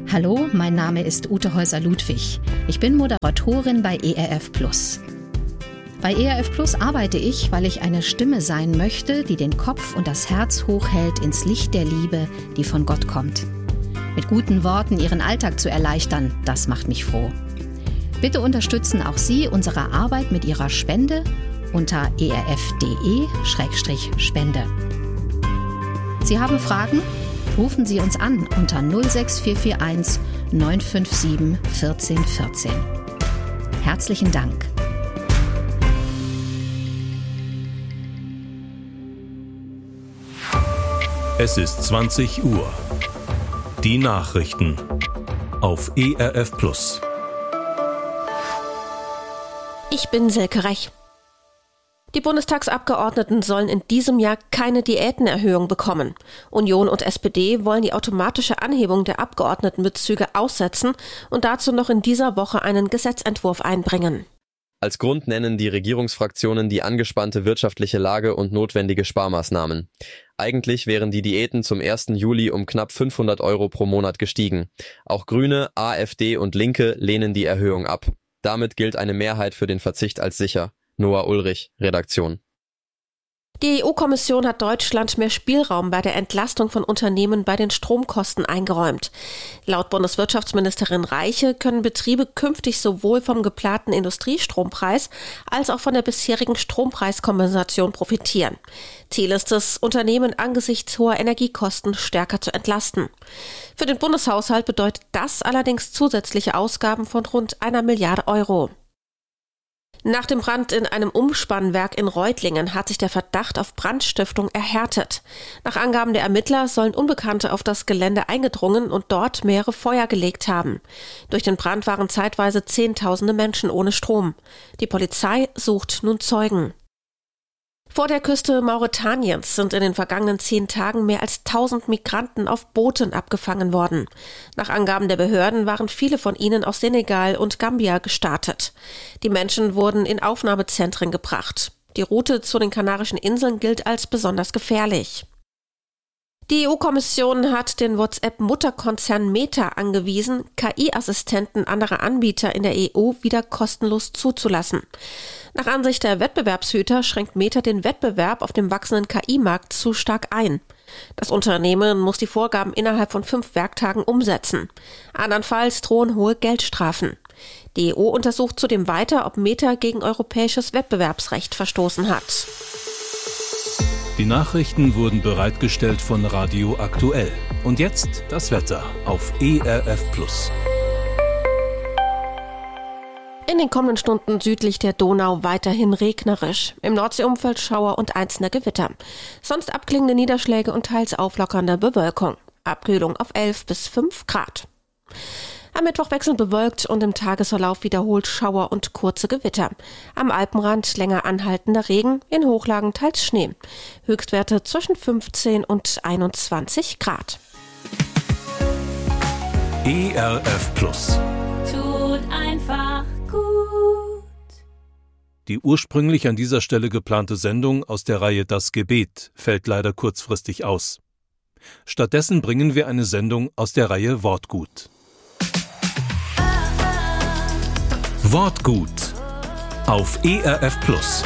Hallo, mein Name ist Ute Häuser-Ludwig. Ich bin Moderatorin bei ERF Plus. Bei ERF Plus arbeite ich, weil ich eine Stimme sein möchte, die den Kopf und das Herz hochhält ins Licht der Liebe, die von Gott kommt. Mit guten Worten Ihren Alltag zu erleichtern, das macht mich froh. Bitte unterstützen auch Sie unsere Arbeit mit Ihrer Spende unter erf.de/spende. Sie haben Fragen? Rufen Sie uns an unter 06441 957 1414. Herzlichen Dank. Es ist 20 Uhr. Die Nachrichten auf ERF Plus. Ich bin Silke Rech. Die Bundestagsabgeordneten sollen in diesem Jahr keine Diätenerhöhung bekommen. Union und SPD wollen die automatische Anhebung der Abgeordnetenbezüge aussetzen und dazu noch in dieser Woche einen Gesetzentwurf einbringen. Als Grund nennen die Regierungsfraktionen die angespannte wirtschaftliche Lage und notwendige Sparmaßnahmen. Eigentlich wären die Diäten zum 1. Juli um knapp 500 € pro Monat gestiegen. Auch Grüne, AfD und Linke lehnen die Erhöhung ab. Damit gilt eine Mehrheit für den Verzicht als sicher. Noah Ulrich, Redaktion. Die EU-Kommission hat Deutschland mehr Spielraum bei der Entlastung von Unternehmen bei den Stromkosten eingeräumt. Laut Bundeswirtschaftsministerin Reiche können Betriebe künftig sowohl vom geplanten Industriestrompreis als auch von der bisherigen Strompreiskompensation profitieren. Ziel ist es, Unternehmen angesichts hoher Energiekosten stärker zu entlasten. Für den Bundeshaushalt bedeutet das allerdings zusätzliche Ausgaben von rund 1 Milliarde €. Nach dem Brand in einem Umspannwerk in Reutlingen hat sich der Verdacht auf Brandstiftung erhärtet. Nach Angaben der Ermittler sollen Unbekannte auf das Gelände eingedrungen und dort mehrere Feuer gelegt haben. Durch den Brand waren zeitweise Zehntausende Menschen ohne Strom. Die Polizei sucht nun Zeugen. Vor der Küste Mauretaniens sind in den vergangenen 10 Tagen mehr als 1000 Migranten auf Booten abgefangen worden. Nach Angaben der Behörden waren viele von ihnen aus Senegal und Gambia gestartet. Die Menschen wurden in Aufnahmezentren gebracht. Die Route zu den Kanarischen Inseln gilt als besonders gefährlich. Die EU-Kommission hat den WhatsApp-Mutterkonzern Meta angewiesen, KI-Assistenten anderer Anbieter in der EU wieder kostenlos zuzulassen. Nach Ansicht der Wettbewerbshüter schränkt Meta den Wettbewerb auf dem wachsenden KI-Markt zu stark ein. Das Unternehmen muss die Vorgaben innerhalb von 5 Werktagen umsetzen. Andernfalls drohen hohe Geldstrafen. Die EU untersucht zudem weiter, ob Meta gegen europäisches Wettbewerbsrecht verstoßen hat. Die Nachrichten wurden bereitgestellt von Radio Aktuell. Und jetzt das Wetter auf ERF Plus. In den kommenden Stunden südlich der Donau weiterhin regnerisch. Im Nordseeumfeld Schauer und einzelne Gewitter. Sonst abklingende Niederschläge und teils auflockernde Bewölkung. Abkühlung auf 11 bis 5 Grad. Am Mittwoch wechselnd bewölkt und im Tagesverlauf wiederholt Schauer und kurze Gewitter. Am Alpenrand länger anhaltender Regen, in Hochlagen teils Schnee. Höchstwerte zwischen 15 und 21 Grad. ERF Plus. Tut einfach gut. Die ursprünglich an dieser Stelle geplante Sendung aus der Reihe Das Gebet fällt leider kurzfristig aus. Stattdessen bringen wir eine Sendung aus der Reihe Wortgut. Wortgut auf ERF Plus.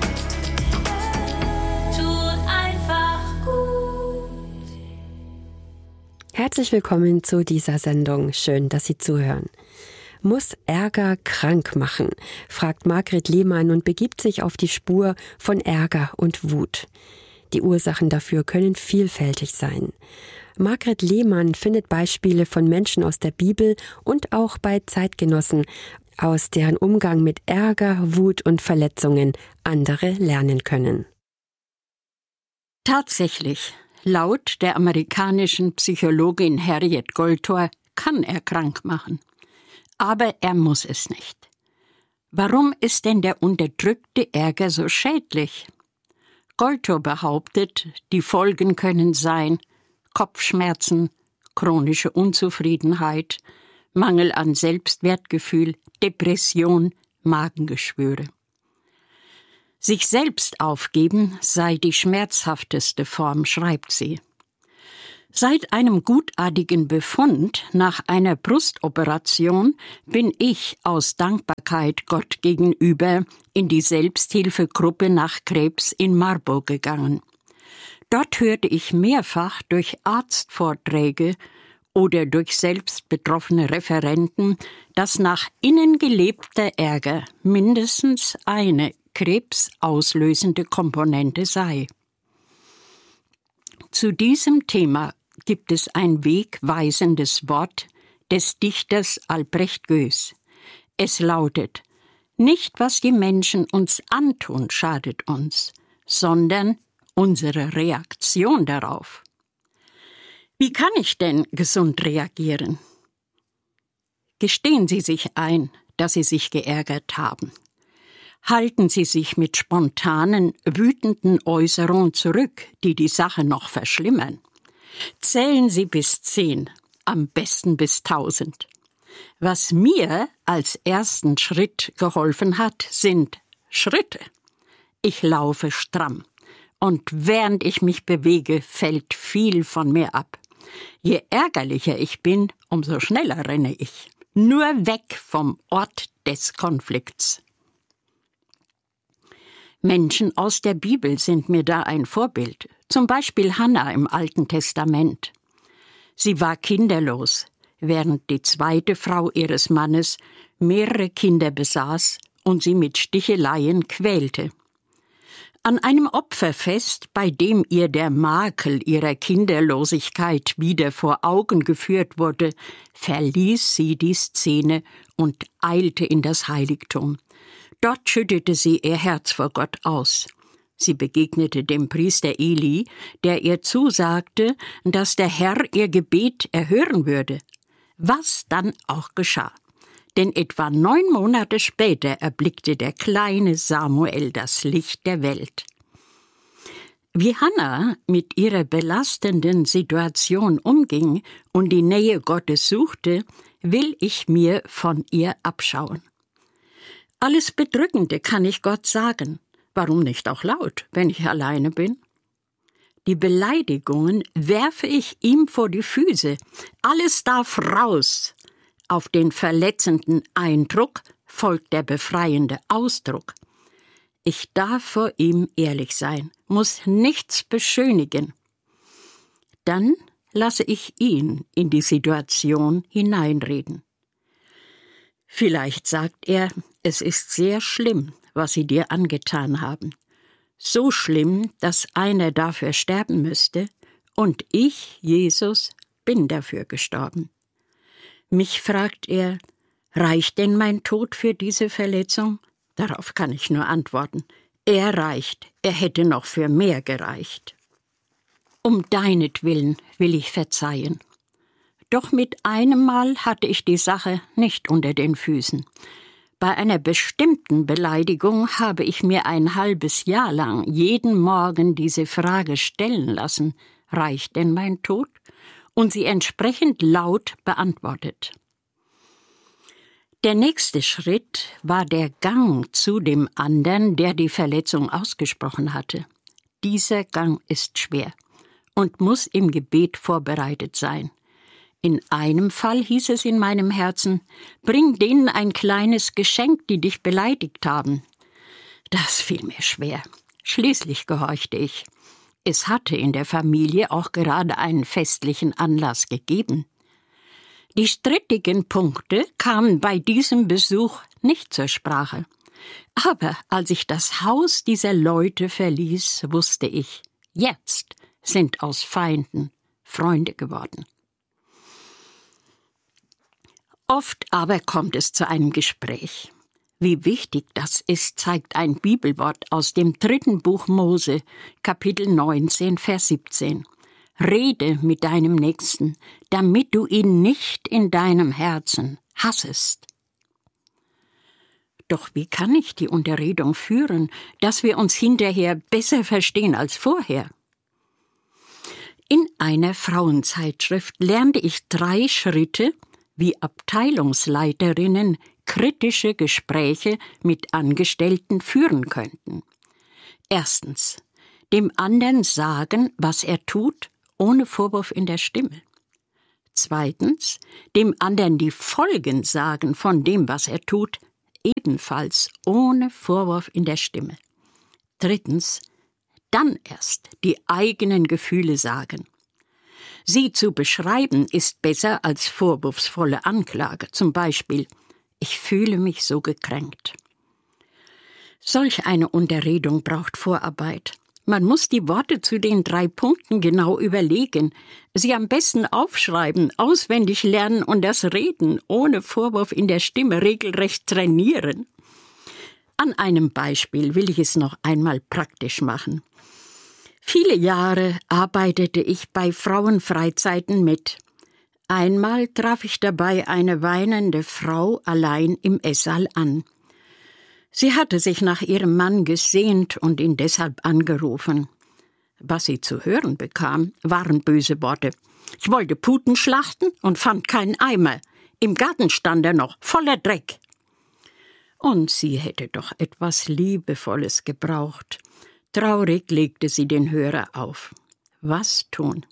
Tut einfach gut. Herzlich willkommen zu dieser Sendung. Schön, dass Sie zuhören. Muss Ärger krank machen? Fragt Margret Lehmann und begibt sich auf die Spur von Ärger und Wut. Die Ursachen dafür können vielfältig sein. Margret Lehmann findet Beispiele von Menschen aus der Bibel und auch bei Zeitgenossen, aus deren Umgang mit Ärger, Wut und Verletzungen andere lernen können. Tatsächlich, laut der amerikanischen Psychologin Harriet Goldthor kann er krank machen. Aber er muss es nicht. Warum ist denn der unterdrückte Ärger so schädlich? Goldthor behauptet, die Folgen können sein Kopfschmerzen, chronische Unzufriedenheit, Mangel an Selbstwertgefühl, Depression, Magengeschwüre. Sich selbst aufgeben sei die schmerzhafteste Form, schreibt sie. Seit einem gutartigen Befund nach einer Brustoperation bin ich aus Dankbarkeit Gott gegenüber in die Selbsthilfegruppe nach Krebs in Marburg gegangen. Dort hörte ich mehrfach durch Arztvorträge oder durch selbst betroffene Referenten, dass nach innen gelebter Ärger mindestens eine krebsauslösende Komponente sei. Zu diesem Thema gibt es ein wegweisendes Wort des Dichters Albrecht Goes. Es lautet: Nicht, was die Menschen uns antun, schadet uns, sondern unsere Reaktion darauf. Wie kann ich denn gesund reagieren? Gestehen Sie sich ein, dass Sie sich geärgert haben. Halten Sie sich mit spontanen, wütenden Äußerungen zurück, die die Sache noch verschlimmern. Zählen Sie bis 10, am besten bis 1000. Was mir als ersten Schritt geholfen hat, sind Schritte. Ich laufe stramm. Und während ich mich bewege, fällt viel von mir ab. Je ärgerlicher ich bin, umso schneller renne ich. Nur weg vom Ort des Konflikts. Menschen aus der Bibel sind mir da ein Vorbild. Zum Beispiel Hannah im Alten Testament. Sie war kinderlos, während die zweite Frau ihres Mannes mehrere Kinder besaß und sie mit Sticheleien quälte. An einem Opferfest, bei dem ihr der Makel ihrer Kinderlosigkeit wieder vor Augen geführt wurde, verließ sie die Szene und eilte in das Heiligtum. Dort schüttete sie ihr Herz vor Gott aus. Sie begegnete dem Priester Eli, der ihr zusagte, dass der Herr ihr Gebet erhören würde. Was dann auch geschah. Denn etwa 9 Monate später erblickte der kleine Samuel das Licht der Welt. Wie Hannah mit ihrer belastenden Situation umging und die Nähe Gottes suchte, will ich mir von ihr abschauen. Alles Bedrückende kann ich Gott sagen. Warum nicht auch laut, wenn ich alleine bin? Die Beleidigungen werfe ich ihm vor die Füße. Alles darf raus. Auf den verletzenden Eindruck folgt der befreiende Ausdruck. Ich darf vor ihm ehrlich sein, muss nichts beschönigen. Dann lasse ich ihn in die Situation hineinreden. Vielleicht sagt er, es ist sehr schlimm, was sie dir angetan haben. So schlimm, dass einer dafür sterben müsste, und ich, Jesus, bin dafür gestorben. Mich fragt er, reicht denn mein Tod für diese Verletzung? Darauf kann ich nur antworten, er reicht, er hätte noch für mehr gereicht. Um deinetwillen will ich verzeihen. Doch mit einem Mal hatte ich die Sache nicht unter den Füßen. Bei einer bestimmten Beleidigung habe ich mir ein halbes Jahr lang jeden Morgen diese Frage stellen lassen, reicht denn mein Tod? Und sie entsprechend laut beantwortet. Der nächste Schritt war der Gang zu dem anderen, der die Verletzung ausgesprochen hatte. Dieser Gang ist schwer und muss im Gebet vorbereitet sein. In einem Fall hieß es in meinem Herzen, bring denen ein kleines Geschenk, die dich beleidigt haben. Das fiel mir schwer. Schließlich gehorchte ich. Es hatte in der Familie auch gerade einen festlichen Anlass gegeben. Die strittigen Punkte kamen bei diesem Besuch nicht zur Sprache. Aber als ich das Haus dieser Leute verließ, wusste ich, jetzt sind aus Feinden Freunde geworden. Oft aber kommt es zu einem Gespräch. Wie wichtig das ist, zeigt ein Bibelwort aus dem 3. Buch Mose, Kapitel 19, Vers 17. Rede mit deinem Nächsten, damit du ihn nicht in deinem Herzen hassest. Doch wie kann ich die Unterredung führen, dass wir uns hinterher besser verstehen als vorher? In einer Frauenzeitschrift lernte ich 3 Schritte, wie Abteilungsleiterinnen kritische Gespräche mit Angestellten führen könnten. Erstens, dem anderen sagen, was er tut ohne Vorwurf in der Stimme. 2. Dem anderen die Folgen sagen von dem, was er tut, ebenfalls ohne Vorwurf in der Stimme. 3. Dann erst die eigenen Gefühle sagen. Sie zu beschreiben ist besser als vorwurfsvolle Anklage, zum Beispiel: Ich fühle mich so gekränkt. Solch eine Unterredung braucht Vorarbeit. Man muss die Worte zu den 3 Punkten genau überlegen, sie am besten aufschreiben, auswendig lernen und das Reden ohne Vorwurf in der Stimme regelrecht trainieren. An einem Beispiel will ich es noch einmal praktisch machen. Viele Jahre arbeitete ich bei Frauenfreizeiten mit. Einmal traf ich dabei eine weinende Frau allein im Esssaal an. Sie hatte sich nach ihrem Mann gesehnt und ihn deshalb angerufen. Was sie zu hören bekam, waren böse Worte. Ich wollte Puten schlachten und fand keinen Eimer. Im Garten stand er noch, voller Dreck. Und sie hätte doch etwas Liebevolles gebraucht. Traurig legte sie den Hörer auf. Was tun?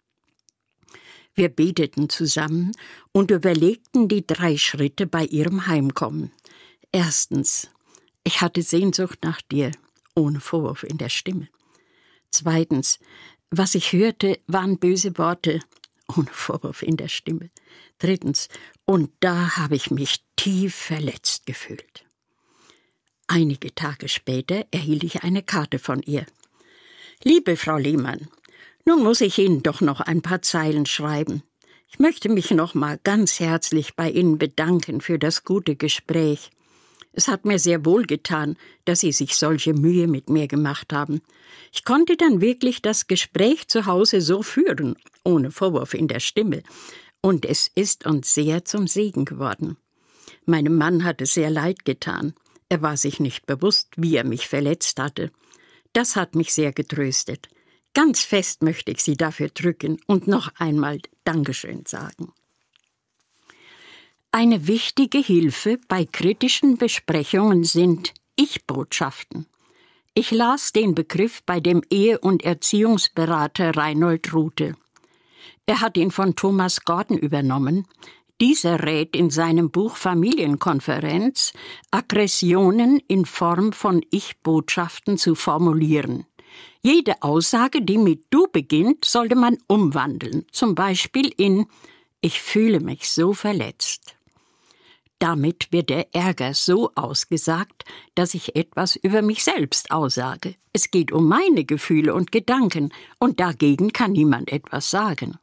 Wir beteten zusammen und überlegten die 3 Schritte bei ihrem Heimkommen. 1. Ich hatte Sehnsucht nach dir, ohne Vorwurf in der Stimme. 2. Was ich hörte, waren böse Worte, ohne Vorwurf in der Stimme. 3. Und da habe ich mich tief verletzt gefühlt. Einige Tage später erhielt ich eine Karte von ihr. Liebe Frau Lehmann, nun muss ich Ihnen doch noch ein paar Zeilen schreiben. Ich möchte mich noch mal ganz herzlich bei Ihnen bedanken für das gute Gespräch. Es hat mir sehr wohl getan, dass Sie sich solche Mühe mit mir gemacht haben. Ich konnte dann wirklich das Gespräch zu Hause so führen, ohne Vorwurf in der Stimme. Und es ist uns sehr zum Segen geworden. Meinem Mann hat es sehr leid getan. Er war sich nicht bewusst, wie er mich verletzt hatte. Das hat mich sehr getröstet. Ganz fest möchte ich Sie dafür drücken und noch einmal Dankeschön sagen. Eine wichtige Hilfe bei kritischen Besprechungen sind Ich-Botschaften. Ich las den Begriff bei dem Ehe- und Erziehungsberater Reinhold Rute. Er hat ihn von Thomas Gordon übernommen. Dieser rät in seinem Buch Familienkonferenz, Aggressionen in Form von Ich-Botschaften zu formulieren. Jede Aussage, die mit Du beginnt, sollte man umwandeln, zum Beispiel in Ich fühle mich so verletzt. Damit wird der Ärger so ausgesagt, dass ich etwas über mich selbst aussage. Es geht um meine Gefühle und Gedanken, und dagegen kann niemand etwas sagen.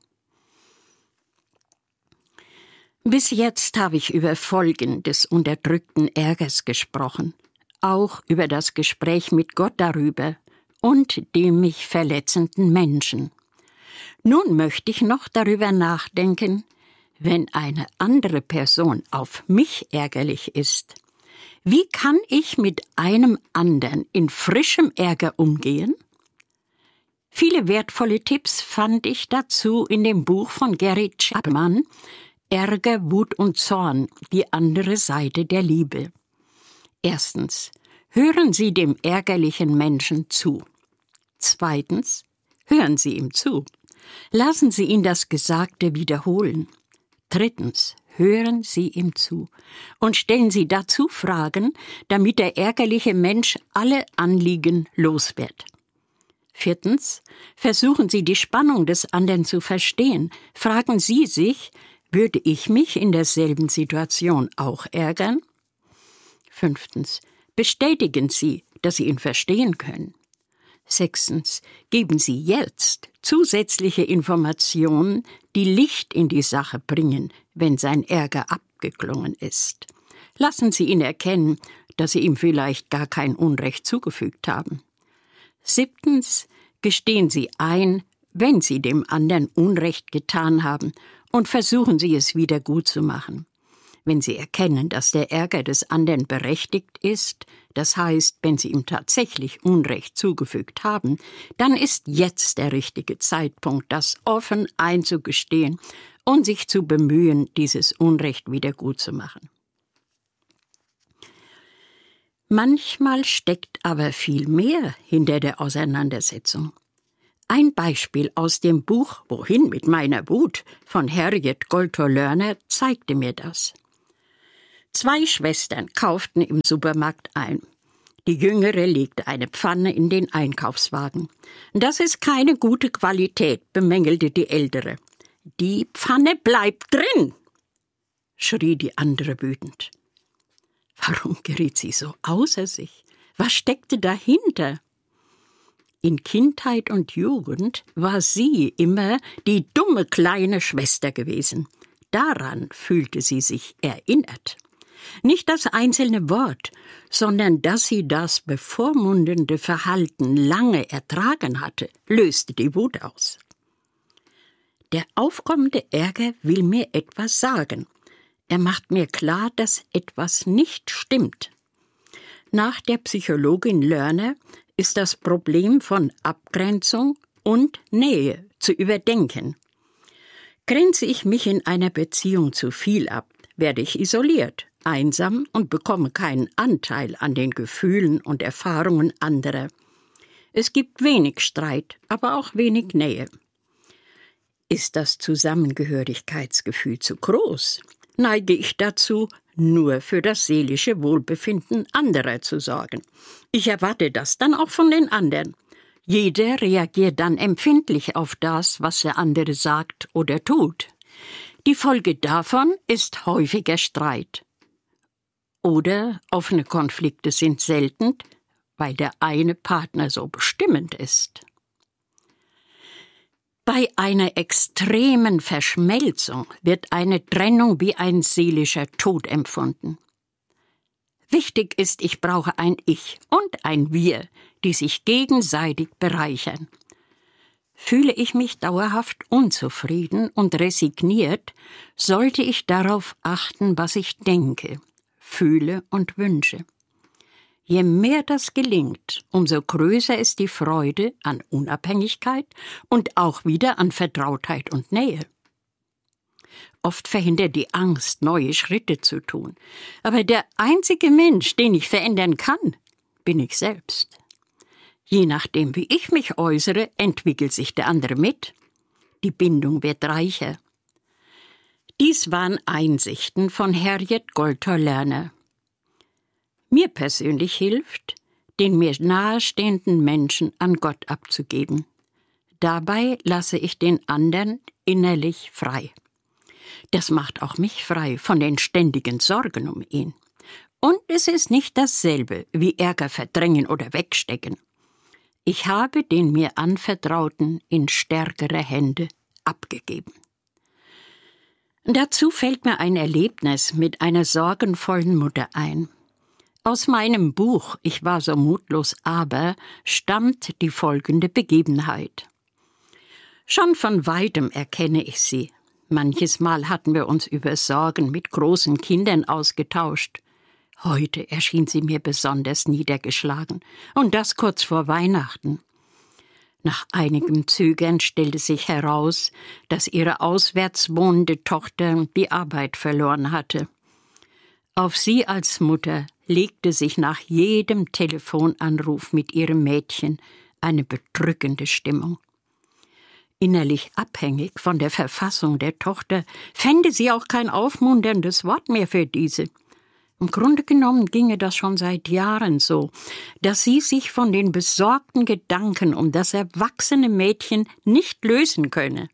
Bis jetzt habe ich über Folgen des unterdrückten Ärgers gesprochen, auch über das Gespräch mit Gott darüber und dem mich verletzenden Menschen. Nun möchte ich noch darüber nachdenken, wenn eine andere Person auf mich ärgerlich ist. Wie kann ich mit einem anderen in frischem Ärger umgehen? Viele wertvolle Tipps fand ich dazu in dem Buch von Gary Chapman, Ärger, Wut und Zorn, die andere Seite der Liebe. 1. Hören Sie dem ärgerlichen Menschen zu. 2. Hören Sie ihm zu. Lassen Sie ihn das Gesagte wiederholen. 3. Hören Sie ihm zu und stellen Sie dazu Fragen, damit der ärgerliche Mensch alle Anliegen los wird. 4. Versuchen Sie, die Spannung des anderen zu verstehen. Fragen Sie sich, würde ich mich in derselben Situation auch ärgern? 5. Bestätigen Sie, dass Sie ihn verstehen können. 6. Geben Sie jetzt zusätzliche Informationen, die Licht in die Sache bringen, wenn sein Ärger abgeklungen ist. Lassen Sie ihn erkennen, dass Sie ihm vielleicht gar kein Unrecht zugefügt haben. 7. Gestehen Sie ein, wenn Sie dem anderen Unrecht getan haben, und versuchen Sie es wieder gut zu machen. Wenn Sie erkennen, dass der Ärger des anderen berechtigt ist, das heißt, wenn Sie ihm tatsächlich Unrecht zugefügt haben, dann ist jetzt der richtige Zeitpunkt, das offen einzugestehen und sich zu bemühen, dieses Unrecht wieder gut zu machen. Manchmal steckt aber viel mehr hinter der Auseinandersetzung. Ein Beispiel aus dem Buch »Wohin mit meiner Wut« von Harriet Goldtor Lerner zeigte mir das. 2 Schwestern kauften im Supermarkt ein. Die Jüngere legte eine Pfanne in den Einkaufswagen. »Das ist keine gute Qualität«, bemängelte die Ältere. »Die Pfanne bleibt drin«, schrie die andere wütend. Warum geriet sie so außer sich? Was steckte dahinter? In Kindheit und Jugend war sie immer die dumme kleine Schwester gewesen. Daran fühlte sie sich erinnert. Nicht das einzelne Wort, sondern dass sie das bevormundende Verhalten lange ertragen hatte, löste die Wut aus. Der aufkommende Ärger will mir etwas sagen. Er macht mir klar, dass etwas nicht stimmt. Nach der Psychologin Lerner ist das Problem von Abgrenzung und Nähe zu überdenken. Grenze ich mich in einer Beziehung zu viel ab, werde ich isoliert, einsam und bekomme keinen Anteil an den Gefühlen und Erfahrungen anderer. Es gibt wenig Streit, aber auch wenig Nähe. Ist das Zusammengehörigkeitsgefühl zu groß, neige ich dazu, nur für das seelische Wohlbefinden anderer zu sorgen. Ich erwarte das dann auch von den anderen. Jeder reagiert dann empfindlich auf das, was der andere sagt oder tut. Die Folge davon ist häufiger Streit. Oder offene Konflikte sind selten, weil der eine Partner so bestimmend ist. Bei einer extremen Verschmelzung wird eine Trennung wie ein seelischer Tod empfunden. Wichtig ist, ich brauche ein Ich und ein Wir, die sich gegenseitig bereichern. Fühle ich mich dauerhaft unzufrieden und resigniert, sollte ich darauf achten, was ich denke, fühle und wünsche. Je mehr das gelingt, umso größer ist die Freude an Unabhängigkeit und auch wieder an Vertrautheit und Nähe. Oft verhindert die Angst, neue Schritte zu tun. Aber der einzige Mensch, den ich verändern kann, bin ich selbst. Je nachdem, wie ich mich äußere, entwickelt sich der andere mit. Die Bindung wird reicher. Dies waren Einsichten von Harriet Goldtor Lerner. Mir persönlich hilft, den mir nahestehenden Menschen an Gott abzugeben. Dabei lasse ich den anderen innerlich frei. Das macht auch mich frei von den ständigen Sorgen um ihn. Und es ist nicht dasselbe wie Ärger verdrängen oder wegstecken. Ich habe den mir Anvertrauten in stärkere Hände abgegeben. Dazu fällt mir ein Erlebnis mit einer sorgenvollen Mutter ein. Aus meinem Buch »Ich war so mutlos, aber« stammt die folgende Begebenheit. Schon von weitem erkenne ich sie. Manches Mal hatten wir uns über Sorgen mit großen Kindern ausgetauscht. Heute erschien sie mir besonders niedergeschlagen, und das kurz vor Weihnachten. Nach einigem Zögern stellte sich heraus, dass ihre auswärts wohnende Tochter die Arbeit verloren hatte. Auf sie als Mutter legte sich nach jedem Telefonanruf mit ihrem Mädchen eine bedrückende Stimmung. Innerlich abhängig von der Verfassung der Tochter, fände sie auch kein aufmunterndes Wort mehr für diese. Im Grunde genommen ginge das schon seit Jahren so, dass sie sich von den besorgten Gedanken um das erwachsene Mädchen nicht lösen könne.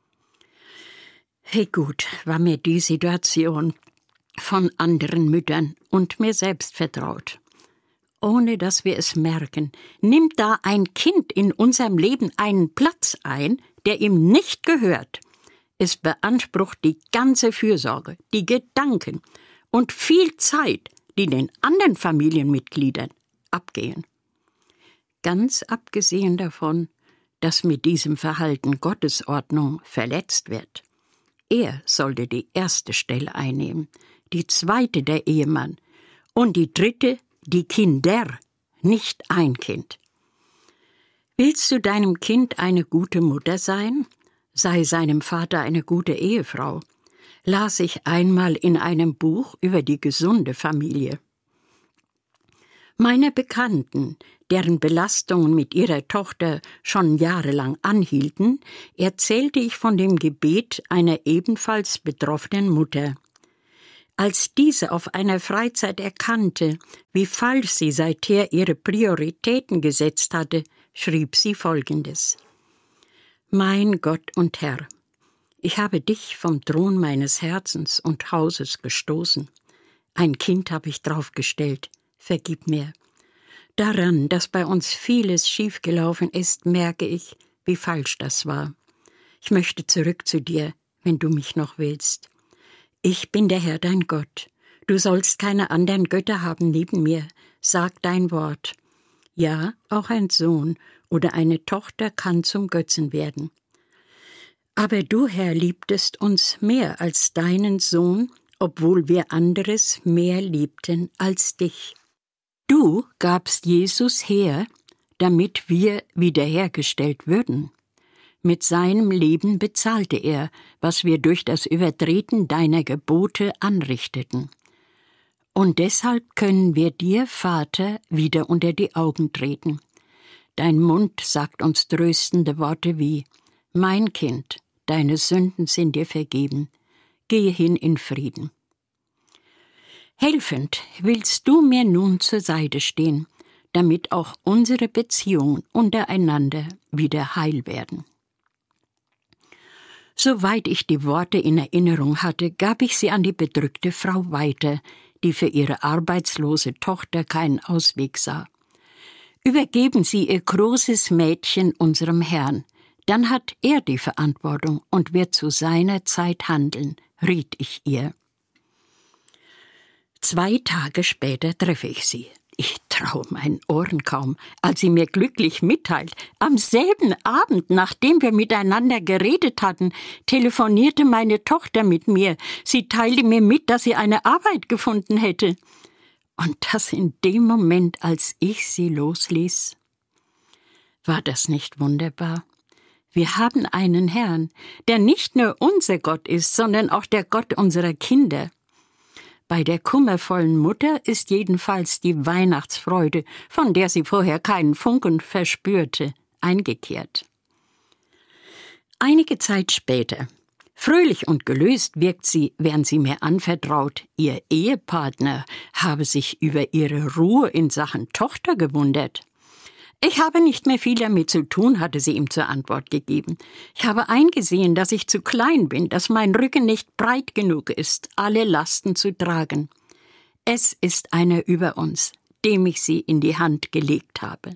Wie gut war mir die Situation von anderen Müttern und mir selbst vertraut. Ohne dass wir es merken, nimmt da ein Kind in unserem Leben einen Platz ein, der ihm nicht gehört. Es beansprucht die ganze Fürsorge, die Gedanken und viel Zeit, die den anderen Familienmitgliedern abgehen. Ganz abgesehen davon, dass mit diesem Verhalten Gottesordnung verletzt wird. Er sollte die erste Stelle einnehmen, die zweite der Ehemann und die dritte die Kinder, nicht ein Kind. Willst du deinem Kind eine gute Mutter sein? Sei seinem Vater eine gute Ehefrau. Las ich einmal in einem Buch über die gesunde Familie. Meine Bekannten, deren Belastungen mit ihrer Tochter schon jahrelang anhielten, erzählte ich von dem Gebet einer ebenfalls betroffenen Mutter. Als diese auf einer Freizeit erkannte, wie falsch sie seither ihre Prioritäten gesetzt hatte, schrieb sie Folgendes: Mein Gott und Herr, ich habe dich vom Thron meines Herzens und Hauses gestoßen. Ein Kind habe ich draufgestellt. Vergib mir. Daran, dass bei uns vieles schiefgelaufen ist, merke ich, wie falsch das war. Ich möchte zurück zu dir, wenn du mich noch willst. Ich bin der Herr, dein Gott. Du sollst keine anderen Götter haben neben mir. Sag dein Wort. Ja, auch ein Sohn oder eine Tochter kann zum Götzen werden. Aber du, Herr, liebtest uns mehr als deinen Sohn, obwohl wir anderes mehr liebten als dich. Du gabst Jesus her, damit wir wiederhergestellt würden. Mit seinem Leben bezahlte er, was wir durch das Übertreten deiner Gebote anrichteten. Und deshalb können wir dir, Vater, wieder unter die Augen treten. Dein Mund sagt uns tröstende Worte wie: Mein Kind, deine Sünden sind dir vergeben. Gehe hin in Frieden. Helfend willst du mir nun zur Seite stehen, damit auch unsere Beziehungen untereinander wieder heil werden. Soweit ich die Worte in Erinnerung hatte, gab ich sie an die bedrückte Frau weiter, die für ihre arbeitslose Tochter keinen Ausweg sah. Übergeben Sie Ihr großes Mädchen unserem Herrn, dann hat er die Verantwortung und wird zu seiner Zeit handeln, riet ich ihr. 2 Tage später treffe ich sie. Ich traue meinen Ohren kaum, als sie mir glücklich mitteilt: Am selben Abend, nachdem wir miteinander geredet hatten, telefonierte meine Tochter mit mir. Sie teilte mir mit, dass sie eine Arbeit gefunden hätte. Und das in dem Moment, als ich sie losließ. War das nicht wunderbar? Wir haben einen Herrn, der nicht nur unser Gott ist, sondern auch der Gott unserer Kinder. Bei der kummervollen Mutter ist jedenfalls die Weihnachtsfreude, von der sie vorher keinen Funken verspürte, eingekehrt. Einige Zeit später, fröhlich und gelöst wirkt sie, während sie mir anvertraut, ihr Ehepartner habe sich über ihre Ruhe in Sachen Tochter gewundert. Ich habe nicht mehr viel damit zu tun, hatte sie ihm zur Antwort gegeben. Ich habe eingesehen, dass ich zu klein bin, dass mein Rücken nicht breit genug ist, alle Lasten zu tragen. Es ist einer über uns, dem ich sie in die Hand gelegt habe.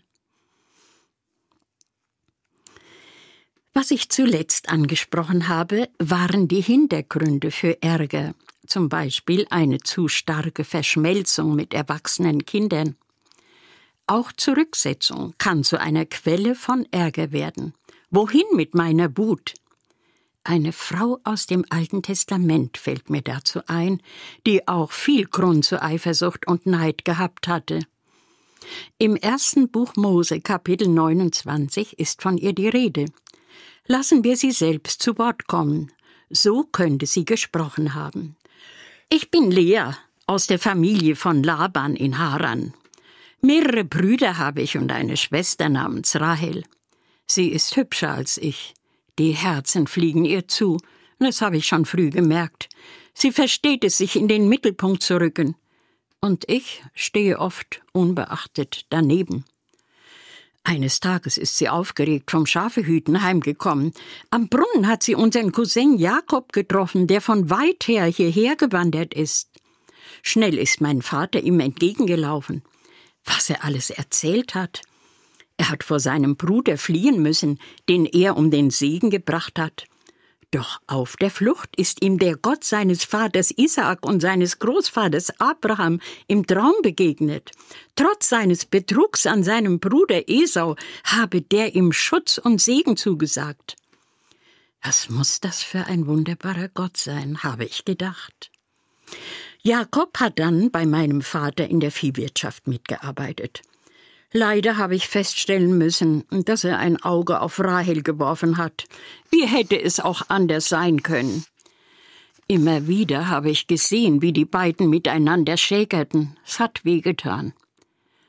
Was ich zuletzt angesprochen habe, waren die Hintergründe für Ärger, zum Beispiel eine zu starke Verschmelzung mit erwachsenen Kindern. Auch Zurücksetzung kann zu einer Quelle von Ärger werden. Wohin mit meiner Wut? Eine Frau aus dem Alten Testament fällt mir dazu ein, die auch viel Grund zur Eifersucht und Neid gehabt hatte. Im 1. Buch Mose, Kapitel 29, ist von ihr die Rede. Lassen wir sie selbst zu Wort kommen. So könnte sie gesprochen haben. Ich bin Lea, aus der Familie von Laban in Haran. Mehrere Brüder habe ich und eine Schwester namens Rahel. Sie ist hübscher als ich. Die Herzen fliegen ihr zu, das habe ich schon früh gemerkt. Sie versteht es, sich in den Mittelpunkt zu rücken. Und ich stehe oft unbeachtet daneben. Eines Tages ist sie aufgeregt vom Schafehüten heimgekommen. Am Brunnen hat sie unseren Cousin Jakob getroffen, der von weit her hierher gewandert ist. Schnell ist mein Vater ihm entgegengelaufen. Was er alles erzählt hat. Er hat vor seinem Bruder fliehen müssen, den er um den Segen gebracht hat. Doch auf der Flucht ist ihm der Gott seines Vaters Isaak und seines Großvaters Abraham im Traum begegnet. Trotz seines Betrugs an seinem Bruder Esau habe der ihm Schutz und Segen zugesagt. Was muss das für ein wunderbarer Gott sein, habe ich gedacht. Jakob hat dann bei meinem Vater in der Viehwirtschaft mitgearbeitet. Leider habe ich feststellen müssen, dass er ein Auge auf Rahel geworfen hat. Wie hätte es auch anders sein können? Immer wieder habe ich gesehen, wie die beiden miteinander schäkerten. Es hat wehgetan.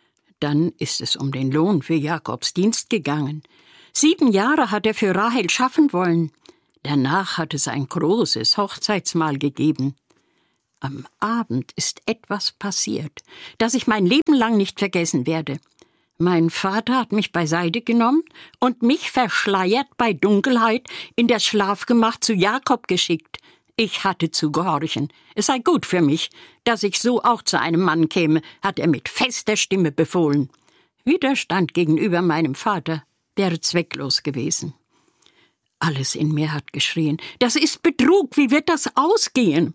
Dann ist es um den Lohn für Jakobs Dienst gegangen. 7 Jahre hat er für Rahel schaffen wollen. Danach hat es ein großes Hochzeitsmahl gegeben. Am Abend ist etwas passiert, das ich mein Leben lang nicht vergessen werde. Mein Vater hat mich beiseite genommen und mich verschleiert bei Dunkelheit in das Schlafgemach zu Jakob geschickt. Ich hatte zu gehorchen. Es sei gut für mich, dass ich so auch zu einem Mann käme, hat er mit fester Stimme befohlen. Widerstand gegenüber meinem Vater wäre zwecklos gewesen. Alles in mir hat geschrien, das ist Betrug, wie wird das ausgehen?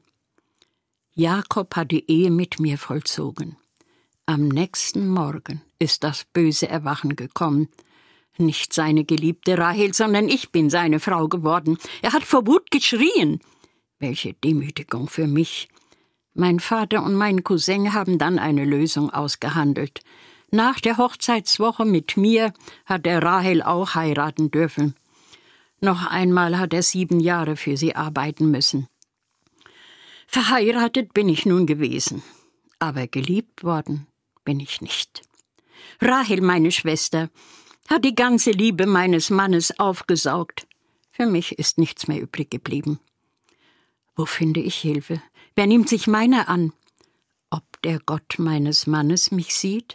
Jakob hat die Ehe mit mir vollzogen. Am nächsten Morgen ist das böse Erwachen gekommen. Nicht seine geliebte Rahel, sondern ich bin seine Frau geworden. Er hat vor Wut geschrien. Welche Demütigung für mich. Mein Vater und mein Cousin haben dann eine Lösung ausgehandelt. Nach der Hochzeitswoche mit mir hat er Rahel auch heiraten dürfen. Noch einmal hat er 7 Jahre für sie arbeiten müssen. Verheiratet bin ich nun gewesen, aber geliebt worden bin ich nicht. Rahel, meine Schwester, hat die ganze Liebe meines Mannes aufgesaugt. Für mich ist nichts mehr übrig geblieben. Wo finde ich Hilfe? Wer nimmt sich meiner an? Ob der Gott meines Mannes mich sieht?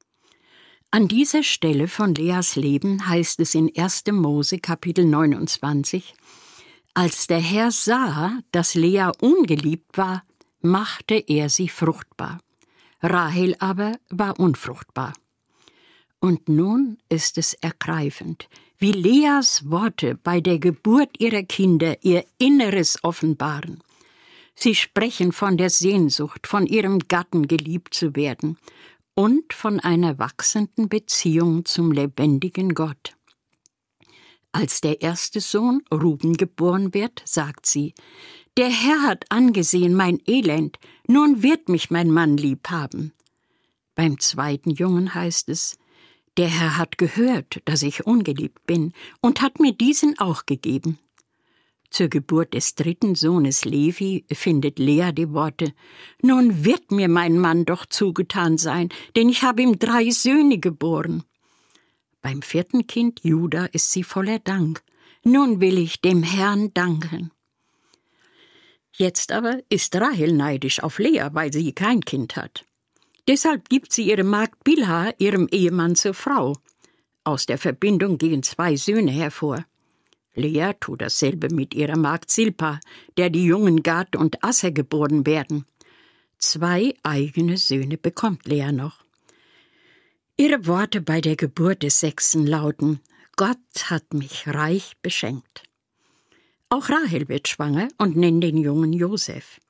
An dieser Stelle von Leas Leben heißt es in 1. Mose, Kapitel 29, als der Herr sah, dass Lea ungeliebt war, machte er sie fruchtbar. Rahel aber war unfruchtbar. Und nun ist es ergreifend, wie Leas Worte bei der Geburt ihrer Kinder ihr Inneres offenbaren. Sie sprechen von der Sehnsucht, von ihrem Gatten geliebt zu werden und von einer wachsenden Beziehung zum lebendigen Gott. Als der erste Sohn, Ruben, geboren wird, sagt sie, »Der Herr hat angesehen mein Elend, nun wird mich mein Mann lieb haben.« Beim zweiten Jungen heißt es, »Der Herr hat gehört, dass ich ungeliebt bin, und hat mir diesen auch gegeben.« Zur Geburt des dritten Sohnes Levi findet Lea die Worte, »Nun wird mir mein Mann doch zugetan sein, denn ich habe ihm 3 Söhne geboren.« Beim vierten Kind, Juda, ist sie voller Dank. »Nun will ich dem Herrn danken.« Jetzt aber ist Rahel neidisch auf Lea, weil sie kein Kind hat. Deshalb gibt sie ihre Magd Bilha ihrem Ehemann zur Frau. Aus der Verbindung gehen 2 Söhne hervor. Lea tut dasselbe mit ihrer Magd Silpa, der die Jungen Gad und Asser geboren werden. 2 eigene Söhne bekommt Lea noch. Ihre Worte bei der Geburt des 6. lauten, Gott hat mich reich beschenkt. Auch Rahel wird schwanger und nennt den Jungen Josef.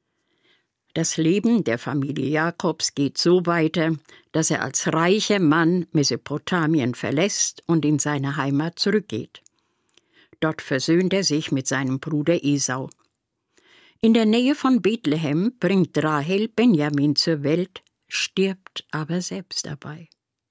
Das Leben der Familie Jakobs geht so weiter, dass er als reicher Mann Mesopotamien verlässt und in seine Heimat zurückgeht. Dort versöhnt er sich mit seinem Bruder Esau. In der Nähe von Bethlehem bringt Rahel Benjamin zur Welt, stirbt aber selbst dabei.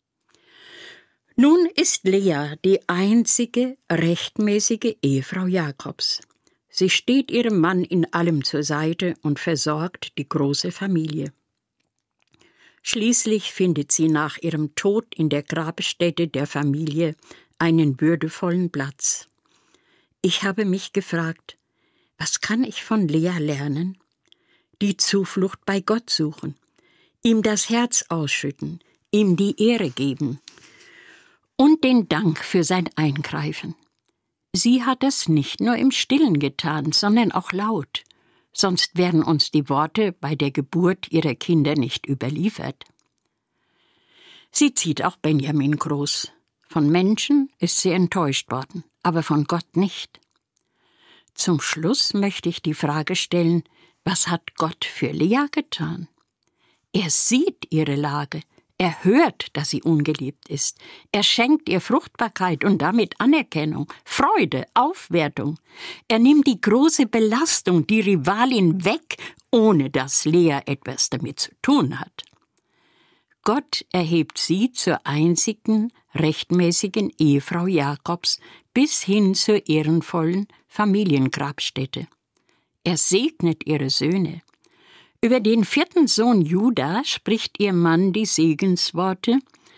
Nun ist Lea die einzige rechtmäßige Ehefrau Jakobs. Sie steht ihrem Mann in allem zur Seite und versorgt die große Familie. Schließlich findet sie nach ihrem Tod in der Grabstätte der Familie einen würdevollen Platz. Ich habe mich gefragt, was kann ich von Lea lernen? Die Zuflucht bei Gott suchen, ihm das Herz ausschütten, ihm die Ehre geben und den Dank für sein Eingreifen. Sie hat es nicht nur im Stillen getan, sondern auch laut, sonst wären uns die Worte bei der Geburt ihrer Kinder nicht überliefert. Sie zieht auch Benjamin groß. Von Menschen ist sie enttäuscht worden, aber von Gott nicht. Zum Schluss möchte ich die Frage stellen, was hat Gott für Lea getan? Er sieht ihre Lage, er hört, dass sie ungeliebt ist, er schenkt ihr Fruchtbarkeit und damit Anerkennung, Freude, Aufwertung. Er nimmt die große Belastung, die Rivalin weg, ohne dass Lea etwas damit zu tun hat. Gott erhebt sie zur einzigen rechtmäßigen Ehefrau Jakobs bis hin zur ehrenvollen Familiengrabstätte. Er segnet ihre Söhne. Über den 4. Sohn Juda spricht ihr Mann die Segensworte,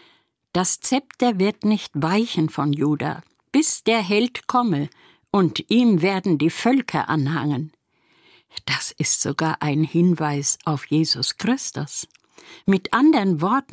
Das Zepter wird nicht weichen von Juda, bis der Held komme, und ihm werden die Völker anhangen. Das ist sogar ein Hinweis auf Jesus Christus. Mit anderen Worten,